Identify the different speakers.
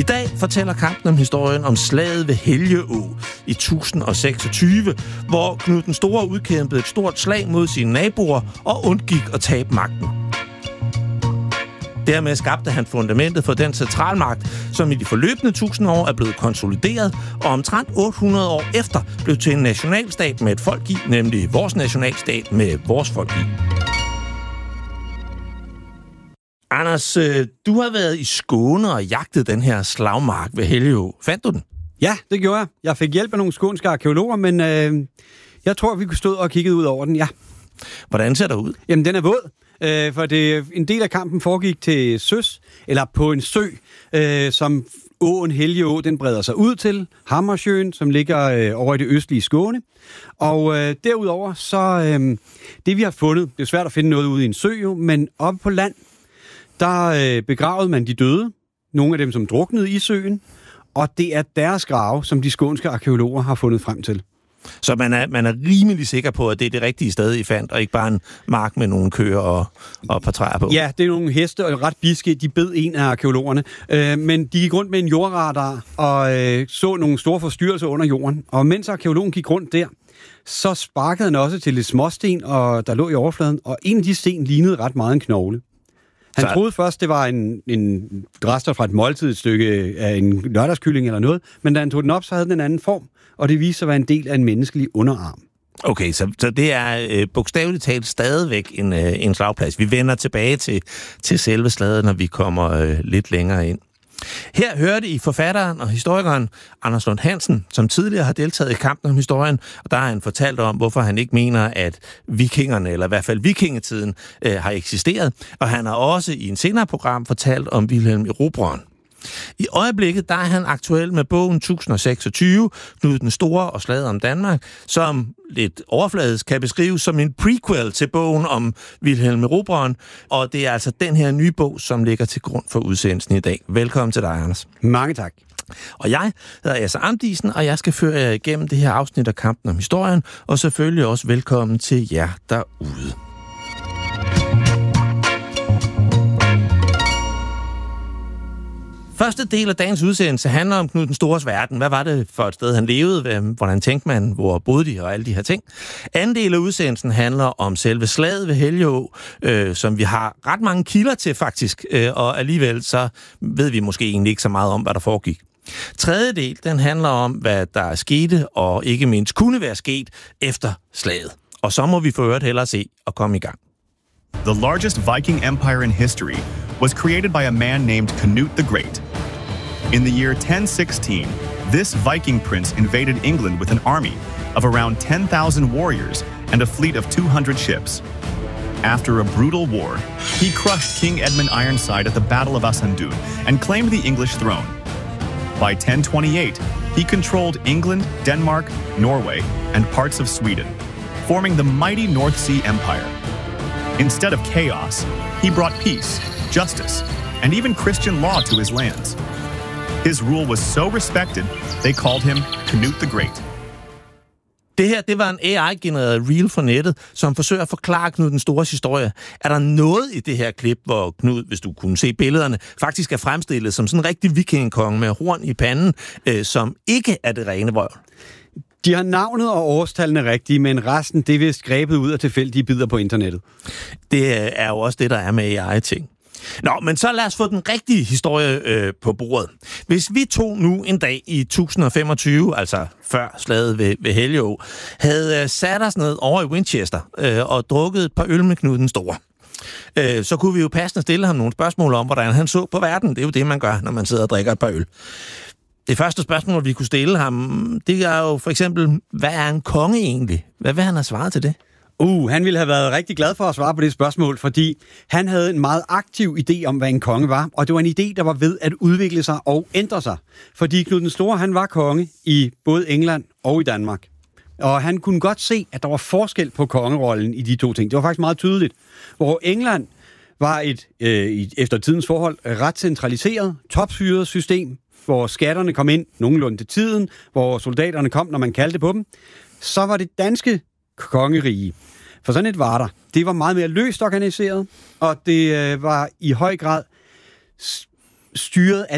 Speaker 1: dag fortæller kampen om historien om slaget ved Helgeå i 1026, hvor Knud den Store udkæmpede et stort slag mod sine naboer og undgik at tabe magten. Dermed skabte han fundamentet for den centralmagt, som i de forløbende 1000 år er blevet konsolideret, og omtrent 800 år efter blev til en nationalstat med et folk i, nemlig vores nationalstat med vores folk i. Anders, du har været i Skåne og jagtet den her slagmark ved Helgeå. Fandt du den?
Speaker 2: Ja, det gjorde jeg. Jeg fik hjælp af nogle skånske arkæologer, men jeg tror, vi kunne stå og kigge ud over den, ja.
Speaker 1: Hvordan ser det ud?
Speaker 2: Jamen, den er våd. For en del af kampen foregik til søs, eller på en sø, som åen Helgeå, den breder sig ud til. Hammersjøen, som ligger over i det østlige Skåne. Og derudover, så det vi har fundet, det er svært at finde noget ude i en sø jo, men oppe på land, der begravede man de døde, nogle af dem, som druknede i søen, og det er deres grave, som de skånske arkæologer har fundet frem til.
Speaker 1: Så man er rimelig sikker på, at det er det rigtige sted, I fandt, og ikke bare en mark med nogle køer og et par træer på?
Speaker 2: Ja, det er nogle heste, og ret biske. De bed en af arkæologerne. Men de gik rundt med en jordradar og så nogle store forstyrrelser under jorden. Og mens arkæologen gik rundt der, så sparkede han også til lidt småsten, og der lå i overfladen, og en af de sten lignede ret meget en knogle. Han troede først, det var en rester fra et måltid, et stykke af en lørdagskylling eller noget, men da han tog den op, så havde den en anden form, og det viste sig at være en del af en menneskelig underarm.
Speaker 1: Okay, så det er bogstaveligt talt stadigvæk en slagplads. Vi vender tilbage til selve slaget, når vi kommer lidt længere ind. Her hørte I forfatteren og historikeren Anders Lund Hansen, som tidligere har deltaget i kampen om historien, og der har han fortalt om, hvorfor han ikke mener, at vikingerne, eller i hvert fald vikingetiden, har eksisteret. Og han har også i en senere program fortalt om Vilhelm Erobreren. I øjeblikket der er han aktuel med bogen 1026, Knud den Store og slaget om Danmark, som lidt overfladisk kan beskrives som en prequel til bogen om Vilhelm Erobreren, og det er altså den her nye bog, som ligger til grund for udsendelsen i dag. Velkommen til dig, Anders.
Speaker 2: Mange tak.
Speaker 1: Og jeg hedder Asser Amdisen, og jeg skal føre jer igennem det her afsnit af kampen om historien, og selvfølgelig også velkommen til jer derude. Første del af dagens udsendelse handler om Knud den Stores verden. Hvad var det for et sted, han levede? Hvordan tænkte man? Hvor boede de? Og alle de her ting. Anden del af udsendelsen handler om selve slaget ved Helgeå, som vi har ret mange kilder til faktisk, og alligevel så ved vi måske egentlig ikke så meget om, hvad der foregik. Tredje del, den handler om, hvad der skete, og ikke mindst kunne være sket efter slaget. Og så må vi for øvrigt hellere se og komme i gang.
Speaker 3: The largest Viking empire in history was created by a man named Canute the Great. In the year 1016, this Viking prince invaded England with an army of around 10,000 warriors and a fleet of 200 ships. After a brutal war, he crushed King Edmund Ironside at the Battle of Asundun and claimed the English throne. By 1028, he controlled England, Denmark, Norway, and parts of Sweden, forming the mighty North Sea Empire. Instead of chaos, he brought peace, justice, and even Christian law to his lands. His rule was so respected, they called him Canute the Great.
Speaker 1: Det her, det var en AI-genereret reel fra nettet, som forsøger at forklare Knud den Stores historie. Er der noget i det her klip, hvor Knud, hvis du kunne se billederne, faktisk er fremstillet som sådan en rigtig vikingkonge med horn i panden, som ikke er det rene vrøvl?
Speaker 2: De har navnet og årstallene rigtige, men resten, det er vist grebet ud af tilfældige bidder på internettet.
Speaker 1: Det er jo også det, der er med AI-ting. Nå, men så lad os få den rigtige historie på bordet. Hvis vi to nu en dag i 1025, altså før slaget ved Helgeå, havde sat os ned over i Winchester og drukket et par øl med Knud den Store, så kunne vi jo passende stille ham nogle spørgsmål om, hvordan han så på verden. Det er jo det, man gør, når man sidder og drikker et par øl. Det første spørgsmål, vi kunne stille ham, det er jo for eksempel, hvad er en konge egentlig? Hvad vil han have svaret til det?
Speaker 2: Han ville have været rigtig glad for at svare på det spørgsmål, fordi han havde en meget aktiv idé om, hvad en konge var, og det var en idé, der var ved at udvikle sig og ændre sig. Fordi Knud den Store, han var konge i både England og i Danmark. Og han kunne godt se, at der var forskel på kongerollen i de to ting. Det var faktisk meget tydeligt. Hvor England var et, efter tidens forhold, ret centraliseret, topstyret system, hvor skatterne kom ind nogenlunde til tiden, hvor soldaterne kom, når man kaldte på dem. Så var det danske kongerige. For sådan et var der. Det var meget mere løst organiseret, og det var i høj grad styret af